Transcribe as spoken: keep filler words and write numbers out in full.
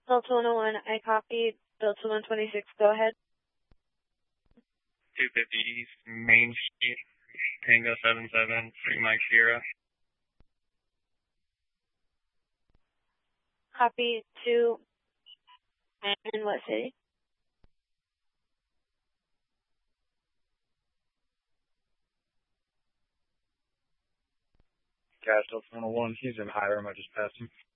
Delta one oh one, I copy. Delta one twenty-six, go ahead. two fifty East Main Street, Tango seven seven, three Mike Sierra. Copy to, in what city? Cash Delta one oh one, he's in Hiram, I just passed him.